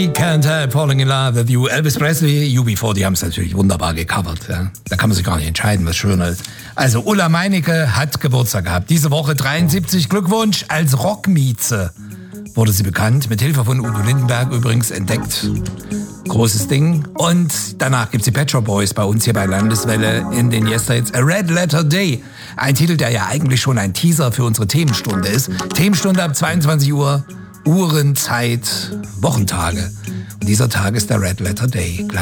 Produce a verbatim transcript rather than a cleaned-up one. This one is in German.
Can't Help Falling in Love with You. Elvis Presley, U B vier, die haben es natürlich wunderbar gecovert. Ja. Da kann man sich gar nicht entscheiden, was schöner ist. Also Ulla Meinecke hat Geburtstag gehabt. Diese Woche dreiundsiebzig. Glückwunsch. Als Rockmieze wurde sie bekannt. Mit Hilfe von Udo Lindenberg übrigens entdeckt. Großes Ding. Und danach gibt's die Pet Shop Boys bei uns hier bei Landeswelle in den Yesterdays. A Red Letter Day. Ein Titel, der ja eigentlich schon ein Teaser für unsere Themenstunde ist. Themenstunde ab zweiundzwanzig Uhr. Uhrenzeit, Wochentage. Und dieser Tag ist der Red Letter Day.